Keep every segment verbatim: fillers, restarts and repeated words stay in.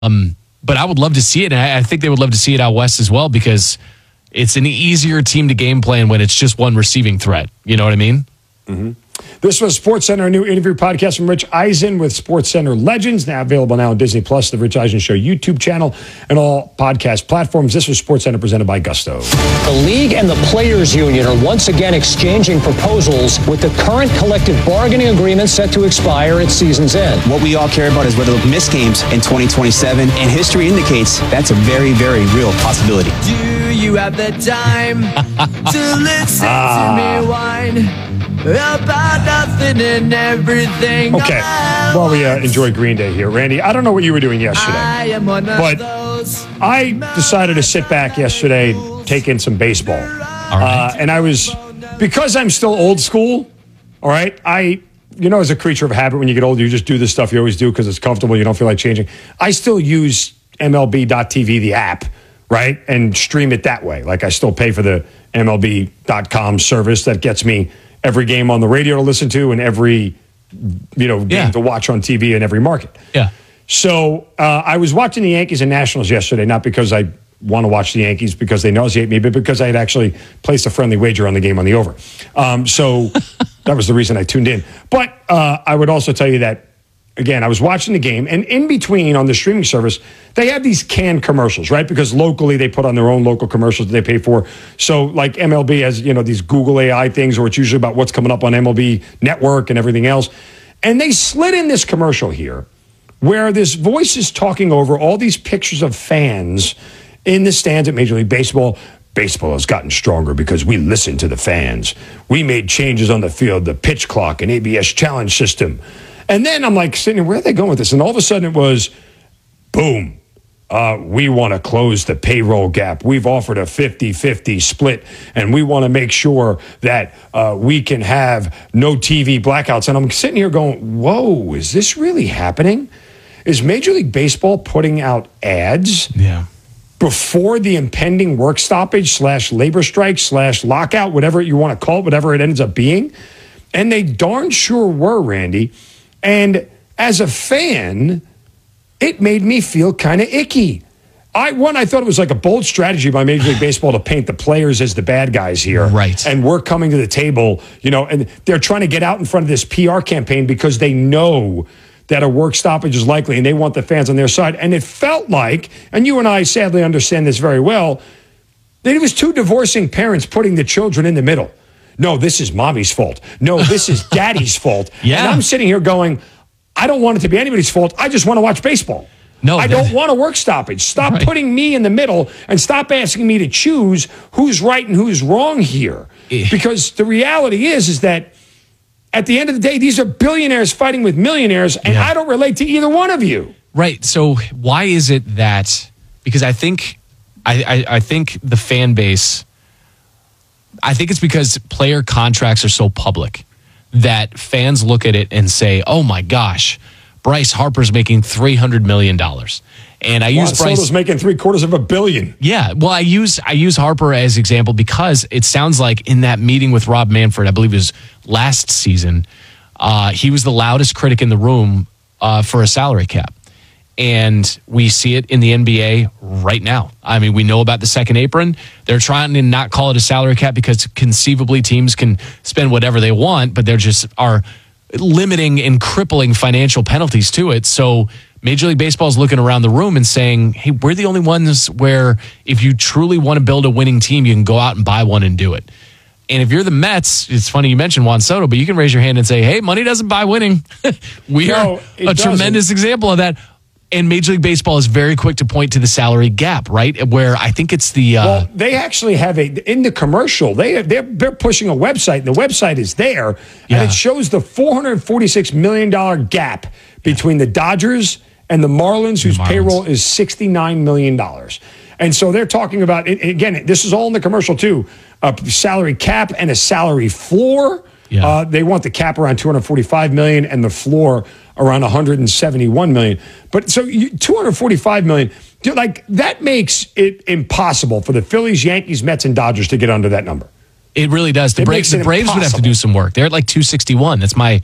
Um, but I would love to see it, and I, I think they would love to see it out west as well because it's an easier team to game plan when it's just one receiving threat. You know what I mean? Mm-hmm. This was SportsCenter, a new interview podcast from Rich Eisen with SportsCenter Legends, now available now on Disney Plus, the Rich Eisen Show YouTube channel, and all podcast platforms. This was SportsCenter presented by Gusto. The league and the players' union are once again exchanging proposals with the current collective bargaining agreement set to expire at season's end. What we all care about is whether we'll miss games in twenty twenty-seven, and history indicates that's a very, very real possibility. Do you have the time to listen ah. to me whine about nothing and everything? Okay, well, we uh, enjoy Green Day here. Randy, I don't know what you were doing yesterday, I am one of but those. I decided to sit back yesterday, take in some baseball. All right. Uh, and I was, because I'm still old school, all right, I, you know, as a creature of habit, when you get older, you just do the stuff you always do because it's comfortable, you don't feel like changing. I still use M L B dot T V, the app, right, and stream it that way. Like I still pay for the M L B dot com service that gets me every game on the radio to listen to and every, you know, game yeah. to watch on T V in every market. Yeah. So uh, I was watching the Yankees and Nationals yesterday, not because I want to watch the Yankees because they nauseate me, but because I had actually placed a friendly wager on the game on the over. Um, so that was the reason I tuned in. But uh, I would also tell you that, again, I was watching the game, and in between on the streaming service, they have these canned commercials, right? Because locally they put on their own local commercials that they pay for. So like M L B has, you know, these Google A I things, or it's usually about what's coming up on M L B Network and everything else. And they slid in this commercial here where this voice is talking over all these pictures of fans in the stands at Major League Baseball. Baseball has gotten stronger because we listen to the fans. We made changes on the field, the pitch clock, and A B S challenge system. And then I'm like sitting here, where are they going with this? And all of a sudden it was, boom, uh, we want to close the payroll gap. We've offered a fifty-fifty split, and we want to make sure that uh, we can have no T V blackouts. And I'm sitting here going, whoa, is this really happening? Is Major League Baseball putting out ads Yeah. before the impending work stoppage slash labor strike slash lockout, whatever you want to call it, whatever it ends up being? And they darn sure were, Randy. And as a fan, it made me feel kind of icky. I one, I thought it was like a bold strategy by Major League Baseball to paint the players as the bad guys here. Right. And we're coming to the table, you know, and they're trying to get out in front of this P R campaign because they know that a work stoppage is likely and they want the fans on their side. And it felt like, and you and I sadly understand this very well, that it was two divorcing parents putting the children in the middle. No, this is mommy's fault. No, this is daddy's fault. Yeah. And I'm sitting here going, I don't want it to be anybody's fault. I just want to watch baseball. No, I don't want a work stoppage. Stop Right. putting me in the middle and stop asking me to choose who's right and who's wrong here. Because the reality is, is that at the end of the day, these are billionaires fighting with millionaires, and Yeah. I don't relate to either one of you. Right. So why is it that? Because I think, I, I, I think the fan base. I think it's because player contracts are so public that fans look at it and say, "Oh my gosh, Bryce Harper's making three hundred million dollars." And I Juan use Bryce. Soto's making three quarters of a billion. Yeah, well, I use I use Harper as example because it sounds like in that meeting with Rob Manfred, I believe it was last season, uh, he was the loudest critic in the room uh, for a salary cap. And we see it in the N B A right now. I mean, we know about the second apron. They're trying to not call it a salary cap because conceivably teams can spend whatever they want, but they're just are limiting and crippling financial penalties to it. So Major League Baseball is looking around the room and saying, hey, we're the only ones where if you truly want to build a winning team, you can go out and buy one and do it. And if you're the Mets, it's funny you mentioned Juan Soto, but you can raise your hand and say, hey, money doesn't buy winning. we No, are it a doesn't. tremendous example of that. And Major League Baseball is very quick to point to the salary gap, right? Where I think it's the... Uh, Well, they actually have a, in the commercial, they, they're, they're pushing a website, and the website is there, Yeah. and it shows the four hundred forty-six million dollars gap between the Dodgers and the Marlins, whose Marlins. payroll is sixty-nine million dollars. And so they're talking about, and again, this is all in the commercial too, a salary cap and a salary floor. Yeah. Uh, they want the cap around two hundred forty-five million dollars and the floor around one hundred seventy-one million dollars. But so you, two hundred forty-five million dollars, dude, like that makes it impossible for the Phillies, Yankees, Mets, and Dodgers to get under that number. It really does. The It Braves, makes it the Braves would have to impossible. do some work. They're at like two sixty-one. That's my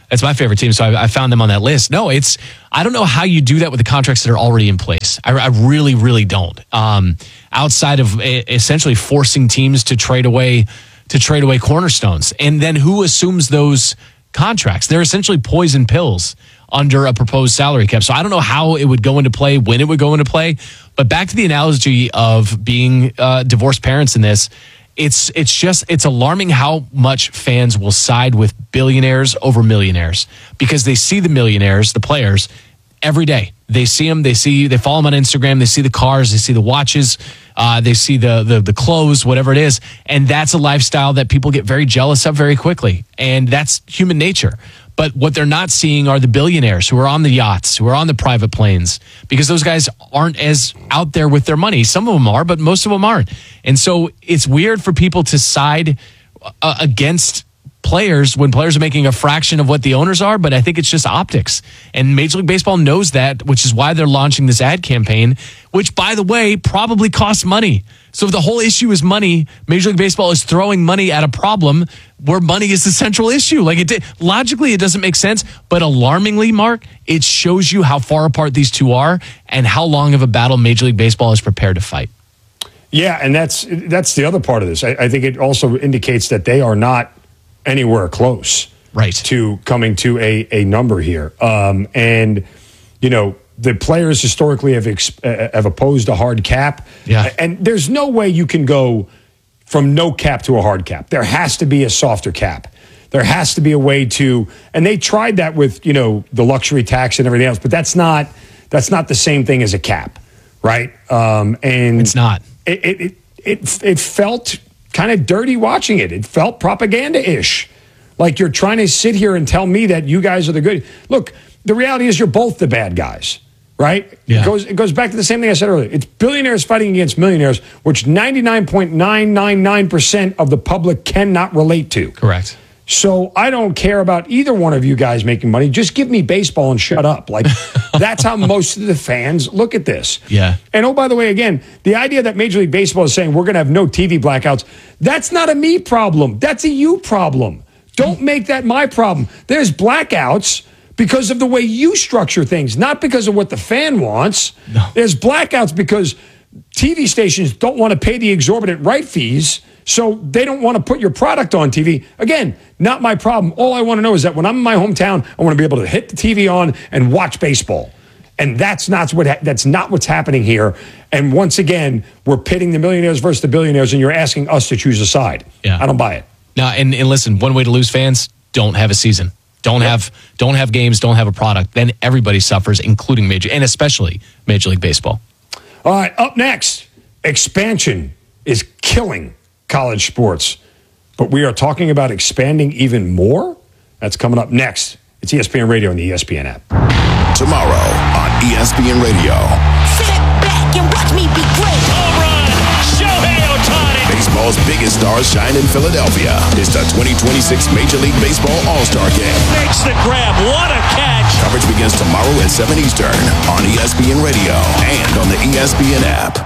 That's my favorite team, so I, I found them on that list. No, it's I don't know how you do that with the contracts that are already in place. I, I really, really don't. Um, outside of uh, essentially forcing teams to trade away to trade away cornerstones, and then who assumes those contracts? They're essentially poison pills under a proposed salary cap. So I don't know how it would go into play, when it would go into play. But back to the analogy of being uh, divorced parents in this. It's it's just it's alarming how much fans will side with billionaires over millionaires because they see the millionaires, the players, every day. They see them, they see they follow them on Instagram, they see the cars, they see the watches, uh, they see the, the the clothes, whatever it is, and that's a lifestyle that people get very jealous of very quickly, and that's human nature. But what they're not seeing are the billionaires who are on the yachts, who are on the private planes, because those guys aren't as out there with their money. Some of them are, but most of them aren't. And so it's weird for people to side uh, against players when players are making a fraction of what the owners are, but I think it's just optics. And Major League Baseball knows that, which is why they're launching this ad campaign, which, by the way, probably costs money. So if the whole issue is money, Major League Baseball is throwing money at a problem where money is the central issue. Like it did, logically, it doesn't make sense, but alarmingly, Mark, it shows you how far apart these two are and how long of a battle Major League Baseball is prepared to fight. Yeah, and that's that's the other part of this. I, I think it also indicates that they are not anywhere close, right, to coming to a a number here. Um, and you know, the players historically have exp- uh, have opposed a hard cap. Yeah, and there's no way you can go from no cap to a hard cap. There has to be a softer cap. There has to be a way to, and they tried that with, you know, the luxury tax and everything else, but that's not that's not the same thing as a cap, right? Um, and it's not. It it it it, it felt kind of dirty watching it. It felt propaganda-ish. Like you're trying to sit here and tell me that you guys are the good. Look, the reality is you're both the bad guys, right? Yeah. It goes it goes back to the same thing I said earlier. It's billionaires fighting against millionaires, which ninety-nine point nine nine nine percent of the public cannot relate to. Correct. So I don't care about either one of you guys making money. Just give me baseball and shut up. Like, that's how most of the fans look at this. Yeah. And oh, by the way, again, the idea that Major League Baseball is saying we're going to have no T V blackouts, that's not a me problem. That's a you problem. Don't make that my problem. There's blackouts because of the way you structure things, not because of what the fan wants. No. There's blackouts because T V stations don't want to pay the exorbitant right fees, so they don't want to put your product on T V. Again, not my problem. All I want to know is that when I'm in my hometown, I want to be able to hit the T V on and watch baseball. And that's not what ha- that's not what's happening here. And once again, we're pitting the millionaires versus the billionaires, and you're asking us to choose a side. Yeah. I don't buy it. Now, and, and listen, one way to lose fans, don't have a season. Don't Yep. have don't have games, don't have a product. Then everybody suffers, including Major, and especially Major League Baseball. All right, up next, expansion is killing college sports. But we are talking about expanding even more? That's coming up next. It's E S P N Radio and the E S P N app. Tomorrow on E S P N Radio. Sit back and watch me be great. Home run, Shohei Ohtani. Baseball's biggest stars shine in Philadelphia. It's the twenty twenty-six Major League Baseball All-Star Game. Makes the grab. What a catch. Coverage begins tomorrow at seven Eastern on E S P N Radio and on the E S P N app.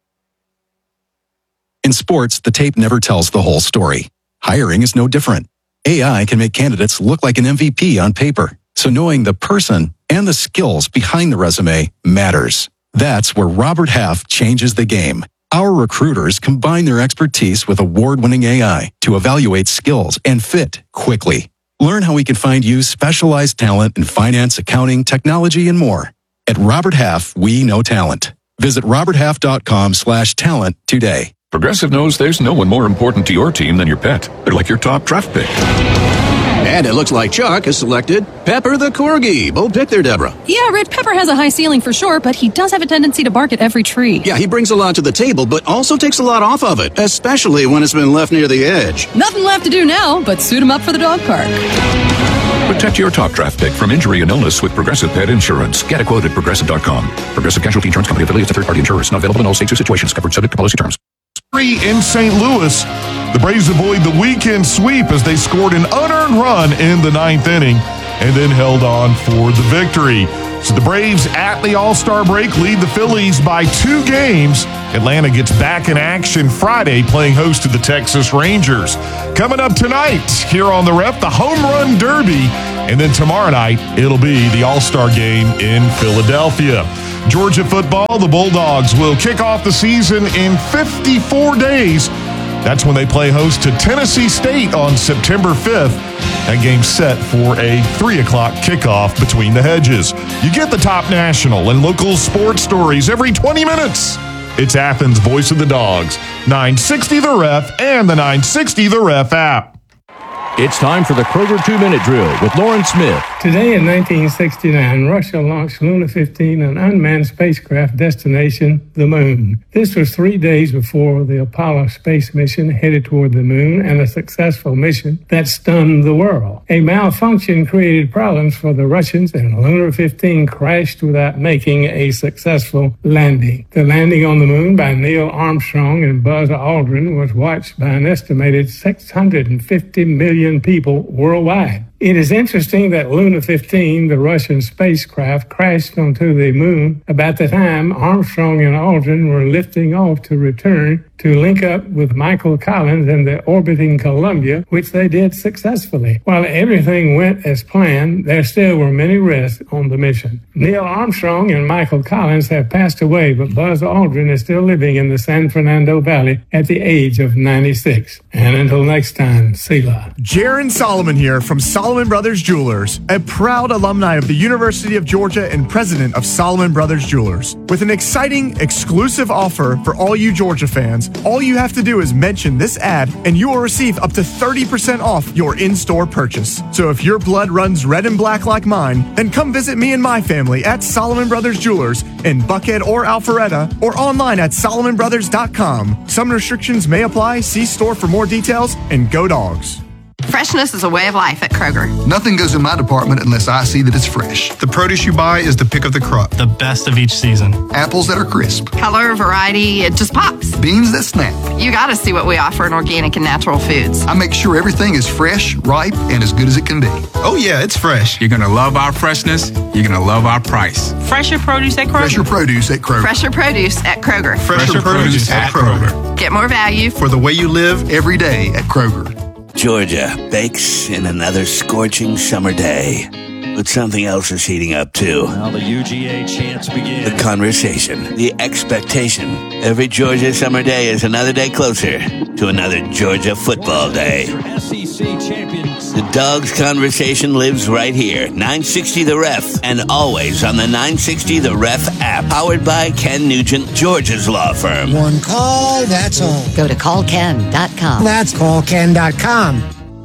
In sports, the tape never tells the whole story. Hiring is no different. A I can make candidates look like an M V P on paper. So knowing the person and the skills behind the resume matters. That's where Robert Half changes the game. Our recruiters combine their expertise with award-winning A I to evaluate skills and fit quickly. Learn how we can find you specialized talent in finance, accounting, technology, and more. At Robert Half, we know talent. Visit roberthalf.com slash talent today. Progressive knows there's no one more important to your team than your pet. They're like your top draft pick. And it looks like Chuck has selected Pepper the Corgi. Bold pick there, Deborah. Yeah, Red Pepper has a high ceiling for sure, but he does have a tendency to bark at every tree. Yeah, he brings a lot to the table, but also takes a lot off of it, especially when it's been left near the edge. Nothing left to do now but suit him up for the dog park. Protect your top draft pick from injury and illness with Progressive Pet Insurance. Get a quote at progressive dot com. Progressive Casualty Insurance Company affiliates of third-party insurers. Not available in all states or situations. Covered subject to policy terms. In Saint Louis, the Braves avoid the weekend sweep as they scored an unearned run in the ninth inning and then held on for the victory. So the Braves at the All-Star break lead the Phillies by two games. Atlanta gets back in action Friday playing host to the Texas Rangers. Coming up tonight here on the Ref, the Home Run Derby And then tomorrow night, it'll be the All-Star game in Philadelphia. Georgia football, the Bulldogs will kick off the season in fifty-four days. That's when they play host to Tennessee State on September fifth. That game's set for a three o'clock kickoff between the hedges. You get the top national and local sports stories every twenty minutes. It's Athens' Voice of the Dogs, nine sixty The Ref, and the nine sixty The Ref app. It's time for the Kroger two-minute drill with Lauren Smith. Today in nineteen sixty-nine, Russia launched Luna fifteen, an unmanned spacecraft destination, the moon. This was three days before the Apollo space mission headed toward the moon, and a successful mission that stunned the world. A malfunction created problems for the Russians, and Luna fifteen crashed without making a successful landing. The landing on the moon by Neil Armstrong and Buzz Aldrin was watched by an estimated six hundred fifty million people worldwide. It is interesting that Luna fifteen, the Russian spacecraft, crashed onto the moon about the time Armstrong and Aldrin were lifting off to return to link up with Michael Collins and the orbiting Columbia, which they did successfully. While everything went as planned, there still were many risks on the mission. Neil Armstrong and Michael Collins have passed away, but Buzz Aldrin is still living in the San Fernando Valley at the age of ninety-six. And until next time, Selah. Jaron Solomon here from Solomon Brothers Jewelers, a proud alumni of the University of Georgia and president of Solomon Brothers Jewelers. With an exciting, exclusive offer for all you Georgia fans, all you have to do is mention this ad and you will receive up to thirty percent off your in-store purchase. So if your blood runs red and black like mine, then come visit me and my family at Solomon Brothers Jewelers in Buckhead or Alpharetta, or online at solomon brothers dot com. Some restrictions may apply. See store for more details, and go Dogs. Freshness is a way of life at Kroger. Nothing goes in my department unless I see that it's fresh. The produce you buy is the pick of the crop. The best of each season. Apples that are crisp. Color, variety, it just pops. Beans that snap. You gotta see what we offer in organic and natural foods. I make sure everything is fresh, ripe, and as good as it can be. Oh yeah, it's fresh. You're gonna love our freshness. You're gonna love our price. Fresher produce at Kroger. Fresher produce at Kroger. Fresher produce at Kroger. Fresher, Fresher produce at Kroger. Kroger. Get more value for the way you live every day at Kroger. Georgia bakes in another scorching summer day. But something else is heating up, too. Now the U G A chants begin. The conversation, the expectation. Every Georgia summer day is another day closer to another Georgia football day. S E C champions. The Dogs conversation lives right here. nine sixty The Ref, and always on the nine sixty The Ref app. Powered by Ken Nugent, Georgia's law firm. One call, that's all. Go to call ken dot com. That's call ken dot com.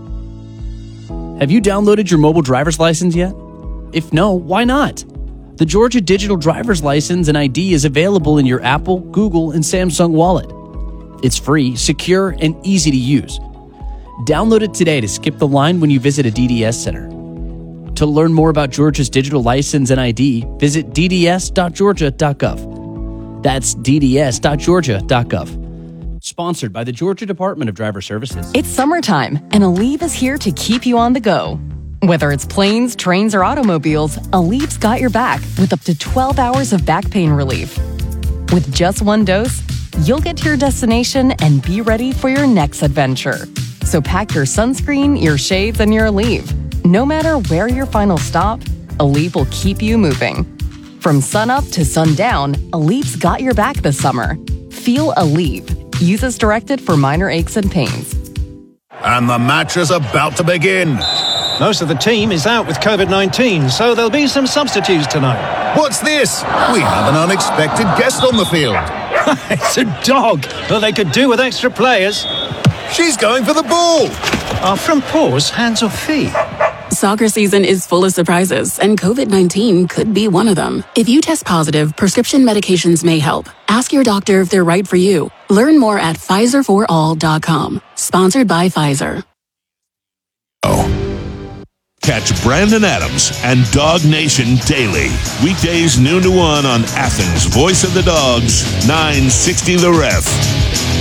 Have you downloaded your mobile driver's license yet? If no, why not? The Georgia Digital Driver's License and I D is available in your Apple, Google, and Samsung wallet. It's free, secure, and easy to use. Download it today to skip the line when you visit a D D S center. To learn more about Georgia's digital license and I D, visit d d s dot georgia dot gov. That's d d s dot georgia dot gov. Sponsored by the Georgia Department of Driver Services. It's summertime, and Aleve is here to keep you on the go. Whether it's planes, trains, or automobiles, Aleve's got your back with up to twelve hours of back pain relief. With just one dose, you'll get to your destination and be ready for your next adventure. So pack your sunscreen, your shades, and your Aleve. No matter where your final stop, Aleve will keep you moving. From sunup to sundown, Aleve's got your back this summer. Feel Aleve. Use as directed for minor aches and pains. And the match is about to begin. Most of the team is out with covid nineteen, so there'll be some substitutes tonight. What's this? We have an unexpected guest on the field. It's a dog, but they could do with extra players. She's going for the ball. Are from paws, hands, or feet? Soccer season is full of surprises, and covid nineteen could be one of them. If you test positive, prescription medications may help. Ask your doctor if they're right for you. Learn more at Pfizer for all dot com. Sponsored by Pfizer. Oh. Catch Brandon Adams and Dog Nation daily. Weekdays noon to one on Athens' Voice of the Dogs, nine sixty The Ref.